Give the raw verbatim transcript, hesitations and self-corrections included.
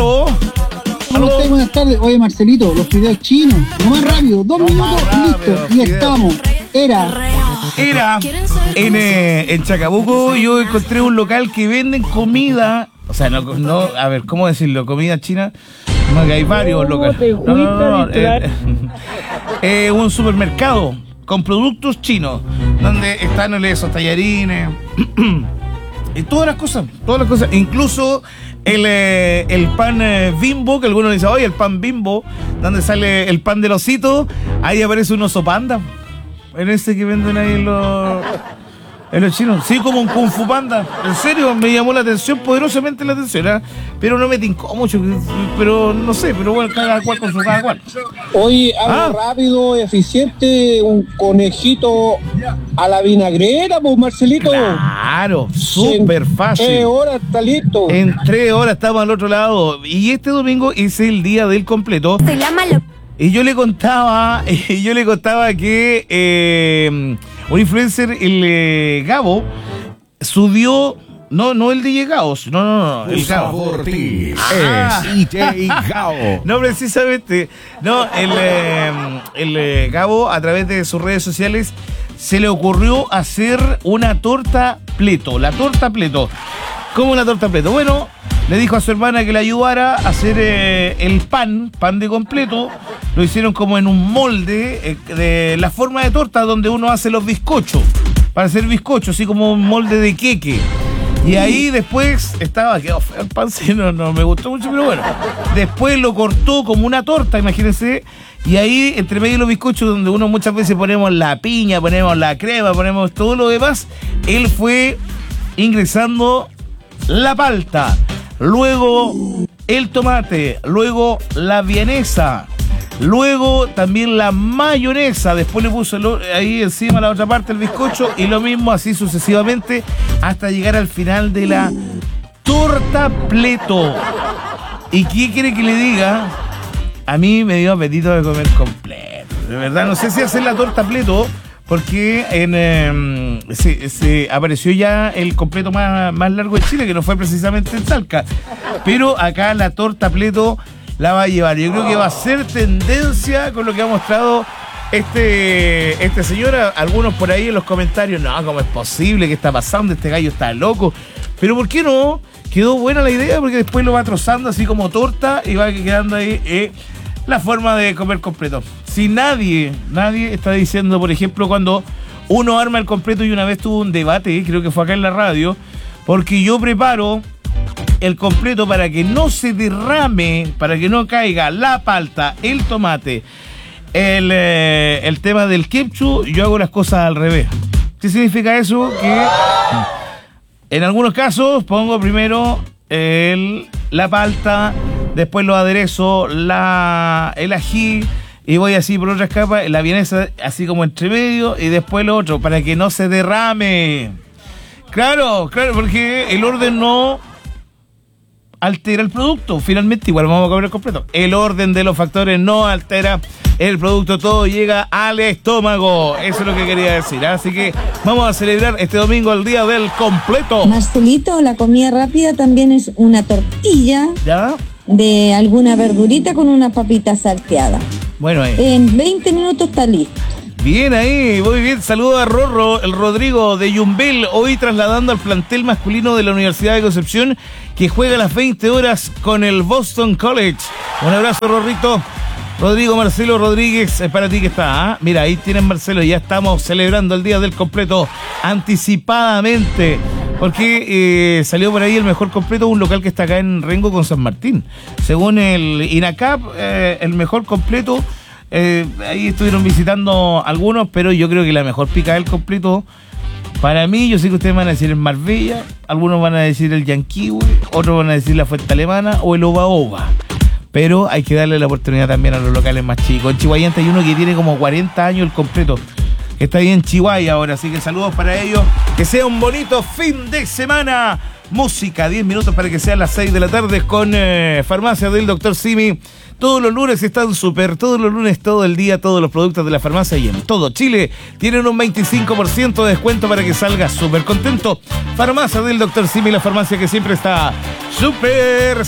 aló. ¿Cómo estás? Buenas tardes. Oye, Marcelito, los fideos chinos, lo más rápido, dos No, minutos más y rápido, listo. Y fideos. estamos. Era. Era en, eh, en Chacabuco. Yo encontré un local que venden comida. O sea, no, no, a ver, ¿cómo decirlo? Comida china. No, que hay varios locales. No, no, no, no, eh, eh, un supermercado con productos chinos, donde están esos tallarines y todas las cosas, todas las cosas, incluso el, eh, el pan eh, Bimbo, que algunos dicen, oye, el pan Bimbo, donde sale el pan del osito, ahí aparece un oso panda, en ese que venden ahí en los, en los chinos, sí, como un Kung Fu Panda, en serio, me llamó la atención, poderosamente la atención, ¿eh? Pero no me tincó mucho, pero no sé, pero bueno, cada cual con su cada cual. Oye, algo Ah. rápido, eficiente, un conejito a la vinagrera, pues Marcelito. Claro, súper fácil. ¿Qué hora está listo? En tres horas estamos al otro lado. Y este domingo es el día del completo. Se llama lo... Y yo le contaba, y yo le contaba que eh, un influencer, el eh, Gabo, subió, no, no el D J Gabo, no, no, no, el Gabo. Ortiz. Ah. Es D J Gao. No, precisamente, no, el, eh, el eh, Gabo, a través de sus redes sociales, se le ocurrió hacer una torta pleto, la torta pleto. ¿Cómo una torta pleto? Bueno, le dijo a su hermana que le ayudara a hacer eh, el pan, pan de completo. Lo hicieron como en un molde eh, de la forma de torta donde uno hace los bizcochos, para hacer bizcochos, así como un molde de queque. Y ahí después estaba, quedó feo el pan, sí, no, no me gustó mucho, pero bueno. Después lo cortó como una torta, imagínense. Y ahí, entre medio de los bizcochos, donde uno muchas veces ponemos la piña, ponemos la crema, ponemos todo lo demás, él fue ingresando la palta, luego el tomate, luego la vienesa, luego también la mayonesa, después le puso el, ahí encima la otra parte el bizcocho y lo mismo así sucesivamente hasta llegar al final de la torta pleto. ¿Y qué quiere que le diga? A mí me dio apetito de comer completo, de verdad, no sé si hacer la torta pleto, porque en, eh, se, se apareció ya el completo más, más largo de Chile, que no fue precisamente en Talca. Pero acá la torta pleto la va a llevar. Yo creo que va a ser tendencia con lo que ha mostrado este, este señor. Algunos por ahí en los comentarios, no, ¿cómo es posible? ¿Qué está pasando? Este gallo está loco. Pero ¿por qué no? Quedó buena la idea, porque después lo va trozando así como torta y va quedando ahí eh, la forma de comer completo. Si nadie, nadie está diciendo, por ejemplo, cuando uno arma el completo, y una vez tuvo un debate, creo que fue acá en la radio, porque yo preparo el completo para que no se derrame, para que no caiga la palta, el tomate, el, eh, el tema del ketchup, yo hago las cosas al revés. ¿Qué significa eso? Que en algunos casos pongo primero el, la palta, después los aderezos, la, el ají, y voy así por otras capas, la vienesa así como entre medio, y después lo otro, para que no se derrame. Claro, claro, porque el orden no altera el producto. Finalmente, igual vamos a comer el completo. El orden de los factores no altera el producto, todo llega al estómago. Eso es lo que quería decir. Así que vamos a celebrar este domingo el día del completo. Marcelito, la comida rápida también es una tortilla ¿Ya? de alguna verdurita con una papita salteada. Bueno, ahí. En veinte minutos está listo. Bien ahí, muy bien. Saludo a Rorro, el Rodrigo de Yumbel, hoy trasladando al plantel masculino de la Universidad de Concepción, que juega a las veinte horas con el Boston College. Un abrazo, Rorrito. Rodrigo Marcelo Rodríguez, es para ti que está, ¿eh? Mira, ahí tienen Marcelo, ya estamos celebrando el día del completo anticipadamente, porque eh, salió por ahí el mejor completo, un local que está acá en Rengo con San Martín. Según el INACAP, eh, el mejor completo, eh, ahí estuvieron visitando algunos, pero yo creo que la mejor pica del completo, para mí, yo sé que ustedes van a decir el Marbella, algunos van a decir el Yanquiwe, otros van a decir la Fuente Alemana o el Oba Oba. Pero hay que darle la oportunidad también a los locales más chicos. En Chihuayante hay uno que tiene como cuarenta años el completo, que está ahí en Chihuahua ahora. Así que saludos para ellos. Que sea un bonito fin de semana. Música, diez minutos para que sean las seis de la tarde con eh, Farmacia del doctor Simi. Todos los lunes están súper, todos los lunes, todo el día, todos los productos de la farmacia y en todo Chile tienen un veinticinco por ciento de descuento para que salgas súper contento. Farmacia del doctor Simi, la farmacia que siempre está súper